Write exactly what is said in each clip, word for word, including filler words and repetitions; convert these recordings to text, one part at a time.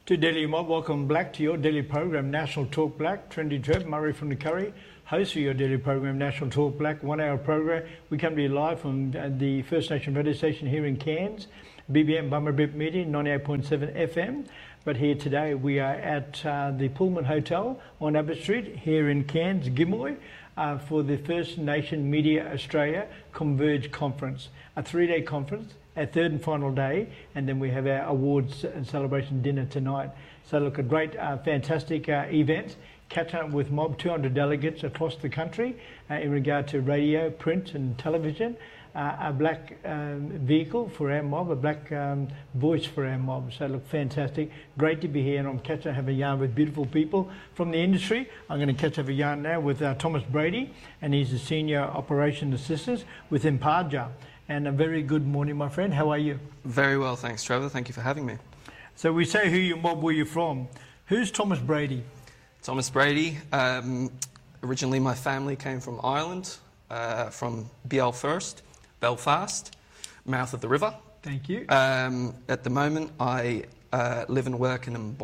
To Daily Mob, welcome Black to your daily program, National Talk Black. Trendy Trev, Murray from the Curry, host for your daily program, National Talk Black, one hour program. We come to you live from the First Nation radio station here in Cairns, B B M Bummerbip Media, ninety-eight point seven F M. But here today we are at uh, the Pullman Hotel on Abbott Street here in Cairns, Gimoy, uh, for the First Nation Media Australia Converge Conference, a three-day conference. Our third and final day, and then we have our awards and celebration dinner tonight. So look, a great, uh, fantastic uh, event. Catching up with Mob, two hundred delegates across the country uh, in regard to radio, print and television. Uh, a black um, vehicle for our mob, a black um, voice for our mob. So look, fantastic. Great to be here, and I'm catching up, have a yarn with beautiful people from the industry. I'm going to catch up a yarn now with uh, Thomas Brady, and he's a Senior Operations Assistant with Imparja. And a very good morning, my friend. How are you? Very well, thanks, Trevor. Thank you for having me. So we say who you mob, where you're from. Who's Thomas Brady? Thomas Brady. Um, originally, my family came from Ireland, uh, from Belfast, Belfast, mouth of the river. Thank you. Um, at the moment, I uh, live and work in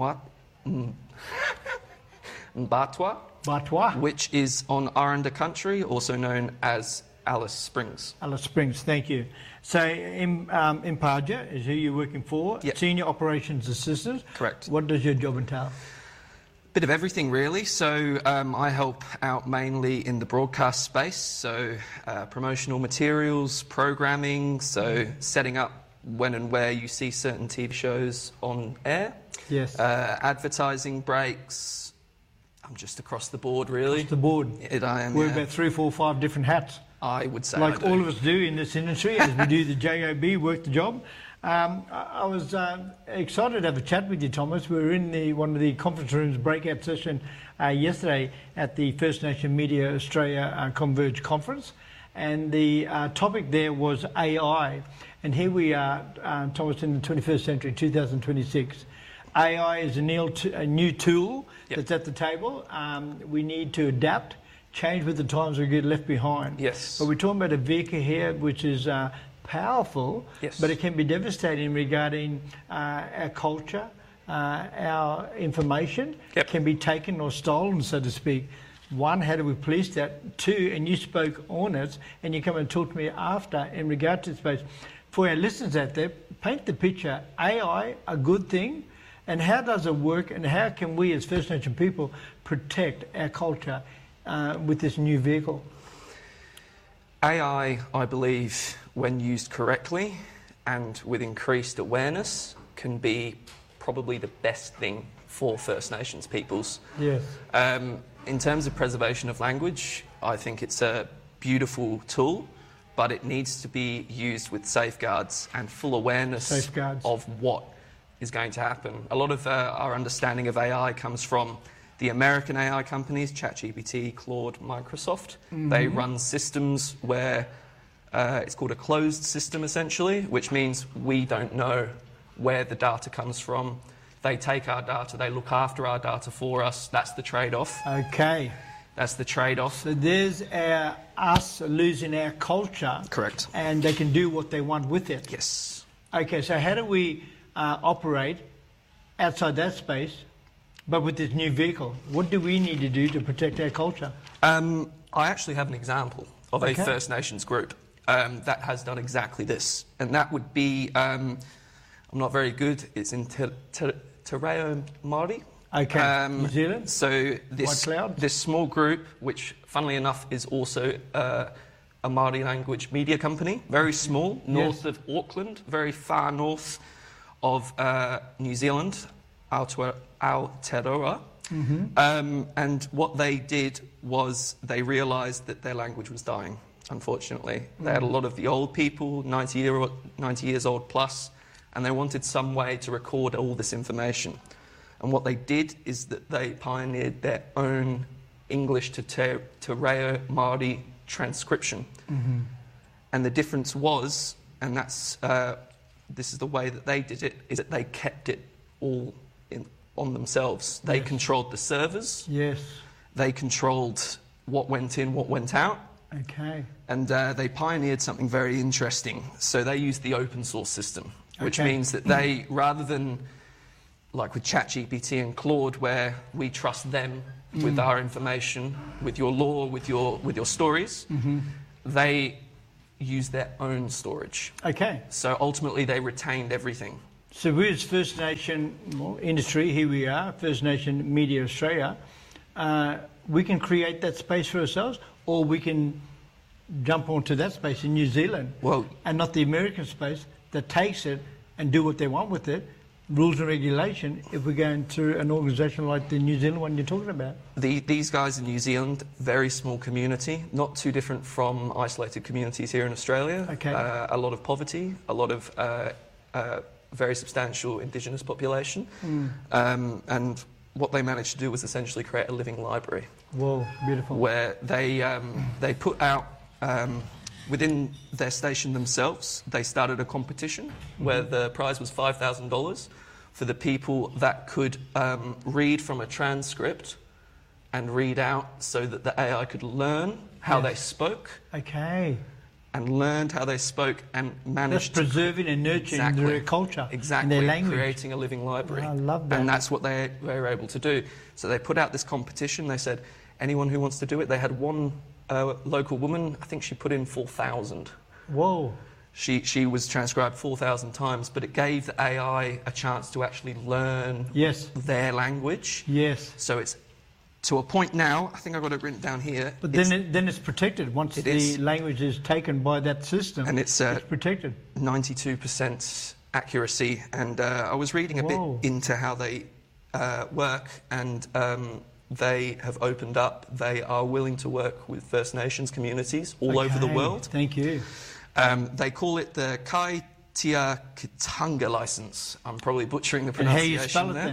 Mbatwa, Batwa, which is on Aranda country, also known as Alice Springs. Alice Springs, thank you. So, in, um, Imparja is who you're working for, yep. Senior Operations Assistant. Correct. What does your job entail? Bit of everything, really. So, um, I help out mainly in the broadcast space, so uh, promotional materials, programming, so setting up when and where you see certain T V shows on air. Yes. Uh, advertising breaks. I'm just across the board, really. Across the board. It, I am. We're yeah. about three, four, five different hats. I would say like I do. all of us do in this industry, as we do the J O B, work the job. Um, I, I was uh, excited to have a chat with you, Thomas. We were in the one of the conference rooms breakout session uh, yesterday at the First Nation Media Australia uh, Converge Conference, and the uh, topic there was A I. And here we are, uh, Thomas, in the twenty-first century, two thousand twenty-six. A I is a new, t- a new tool yep. that's at the table. Um, we need to adapt. Change with the times, we get left behind. Yes. But we're talking about a vehicle here which is uh, powerful, yes. but it can be devastating regarding uh, our culture, uh, our information yep. can be taken or stolen, so to speak. One, how do we police that? Two, and you spoke on it, and you come and talk to me after in regard to space. For our listeners out there, paint the picture. A I, a good thing, and how does it work, and how can we as First Nation people protect our culture Uh, with this new vehicle? A I, I believe, when used correctly and with increased awareness, can be probably the best thing for First Nations peoples. Yes. Um, in terms of preservation of language, I think it's a beautiful tool, but it needs to be used with safeguards and full awareness safeguards. of what is going to happen. A lot of uh, our understanding of A I comes from the American A I companies, ChatGPT, Claude, Microsoft. Mm-hmm. They run systems where uh, it's called a closed system, essentially, which means we don't know where the data comes from. They take our data, they look after our data for us. That's the trade-off. Okay. That's the trade-off. So there's our, us losing our culture. Correct. And they can do what they want with it. Yes. Okay, so how do we uh, operate outside that space, but with this new vehicle? What do we need to do to protect our culture? Um, I actually have an example of okay. a First Nations group um, that has done exactly this. And that would be, um, I'm not very good, it's in Te, Te, Te Reo Māori. Okay, um, New Zealand? So this, this small group, which funnily enough is also uh, a Māori language media company, very small, north yes. of Auckland, very far north of uh, New Zealand, Aotearoa. Aotearoa. Mm-hmm. Um, and what they did was they realised that their language was dying, unfortunately. Mm-hmm. They had a lot of the old people, ninety, year, ninety years old plus, and they wanted some way to record all this information. And what they did is that they pioneered their own English to Te, te Reo Māori transcription. Mm-hmm. And the difference was, and that's uh, this is the way that they did it, is that they kept it all in, on themselves. They yes. controlled the servers. Yes. They controlled what went in, what went out. Okay. And uh, they pioneered something very interesting. So they used the open source system, which okay. means that they, rather than like with ChatGPT and Claude, where we trust them mm. with our information, with your law, with your with your stories. Mm-hmm. They use their own storage. Okay. So ultimately, they retained everything. So we as First Nation well, industry, here we are, First Nation Media Australia, uh, we can create that space for ourselves, or we can jump onto that space in New Zealand, well, and not the American space that takes it and do what they want with it, rules and regulation, if we're going through an organisation like the New Zealand one you're talking about. The, these guys in New Zealand, very small community, not too different from isolated communities here in Australia. Okay. Uh, a lot of poverty, a lot of uh, uh, very substantial Indigenous population. Mm. Um, and what they managed to do was essentially create a living library. Whoa, beautiful. Where they, um, they put out, um, within their station themselves, they started a competition mm-hmm. where the prize was five thousand dollars for the people that could um, read from a transcript and read out so that the A I could learn how yes. they spoke. Okay. And learned how they spoke and managed that's preserving and nurturing exactly, their culture exactly, and their language. Creating a living library. Oh, I love that. And that's what they, they were able to do. So they put out this competition. They said, anyone who wants to do it. They had one uh, local woman, I think she put in four thousand. Whoa. She, she was transcribed four thousand times, but it gave the A I a chance to actually learn yes. their language. Yes. So it's to a point now, I think I've got it written down here. But then, it, then it's protected once it the is. language is taken by that system. And it's, uh, it's protected. ninety-two percent accuracy. And uh, I was reading a Whoa. bit into how they uh, work, and um, they have opened up. They are willing to work with First Nations communities all okay. over the world. Thank you. Um, they call it the Kai Tia Kitanga license. I'm probably butchering the pronunciation and how you spell it there. Then?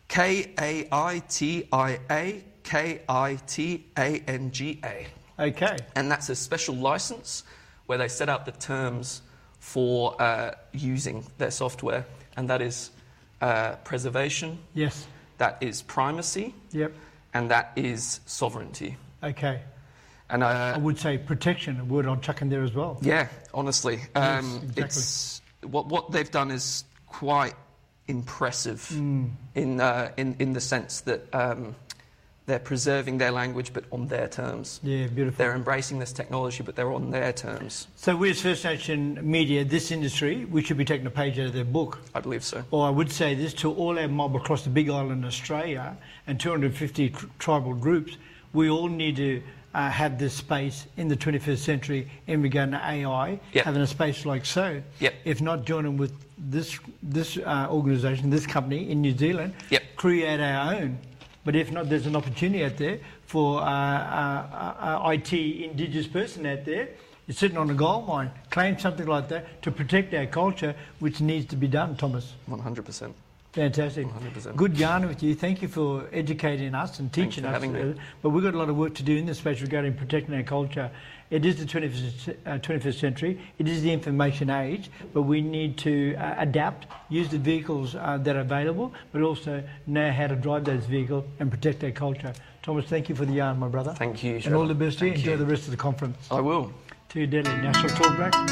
K A I T I A K I T A N G A. Okay. And that's a special license where they set out the terms for uh, using their software, and that is uh, preservation. Yes. That is primacy. Yep. And that is sovereignty. Okay. And uh, I would say protection, a word I'll chuck in there as well. Yeah, honestly. Um, yes, exactly. It's, what, what they've done is quite impressive mm. in, uh, in, in the sense that um, they're preserving their language but on their terms. Yeah, beautiful. They're embracing this technology but they're on their terms. So we as First Nation media, this industry, we should be taking a page out of their book. I believe so. Or I would say this to all our mob across the Big Island, Australia, and two hundred fifty tr- tribal groups, we all need to Uh, have this space in the twenty-first century in regard to A I, yep. having a space like so. Yep. If not joining with this this uh, organisation, this company in New Zealand, yep. create our own. But if not, there's an opportunity out there for uh, uh, uh, I T Indigenous person out there. You're sitting on a gold mine, claim something like that to protect our culture, which needs to be done, Thomas. one hundred percent. Fantastic. one hundred percent. Good yarn with you. Thank you for educating us and teaching us. Me. But we've got a lot of work to do in this space regarding protecting our culture. It is the twenty-first, uh, twenty-first century. It is the information age, but we need to uh, adapt, use the vehicles uh, that are available, but also know how to drive those vehicles and protect our culture. Thomas, thank you for the yarn, my brother. Thank you, And all the best to you. Thank Enjoy you. the rest of the conference. I will. To Delhi National Talk Black.